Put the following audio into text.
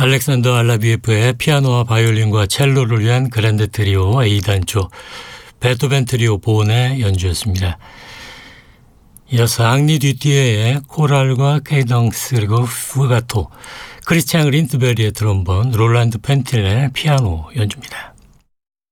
알렉산더 알라비에프의 피아노와 바이올린과 첼로를 위한 그랜드 트리오 A단조, 베토벤 트리오 본의 연주였습니다. 이어서 앙리 듀티에의 코랄과 케이덩스 그리고 푸가토, 크리스티안 린트베리의 드럼본, 롤란드 펜틸의 피아노 연주입니다.